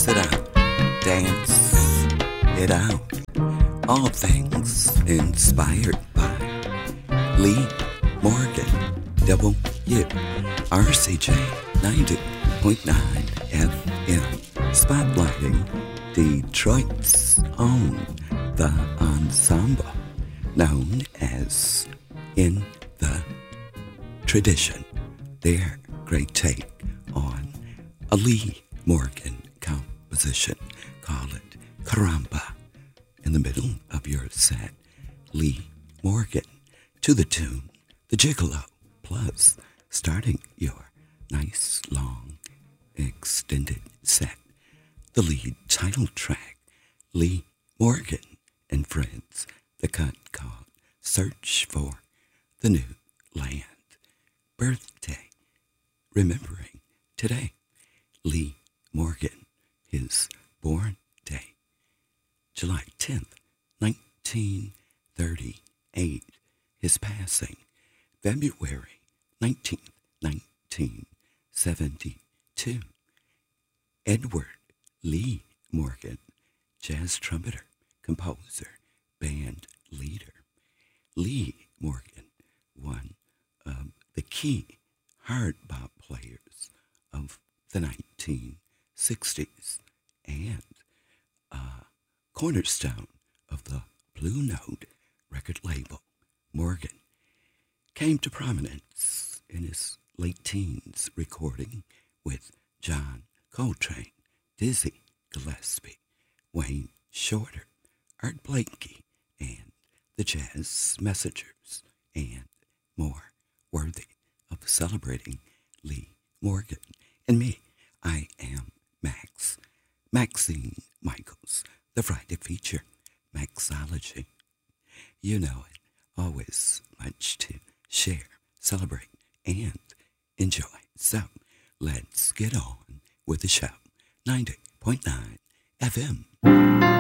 Dance it out. Dance it out. All things inspired by Lee Morgan, WRCJ 90.9 FM, spotlighting Detroit's own The Ensemble, known as In the Tradition. Their great take on a Lee Morgan composition. Call it Caramba. In the middle of your set, Lee Morgan to the tune The Gigolo, plus starting your nice long extended set, the lead title track, Lee Morgan and Friends, the cut called Search for the New Land. Birthday, remembering today, Lee Morgan, his born day, July 10th, 1938, his passing, February 19th, 1972. Edward Lee Morgan, jazz trumpeter, composer, band leader. Lee Morgan, one of the key hard bop players of the 1960s and a cornerstone of the Blue Note record label. Morgan came to prominence in his late teens, recording with John Coltrane, Dizzy Gillespie, Wayne Shorter, Art Blakey, and the Jazz Messengers, and more, worthy of celebrating Lee Morgan. And me, I am Maxine Michaels, the Friday feature, Maxology. You know it, always much to share, celebrate, and enjoy. So, let's get on with the show. 90.9 FM.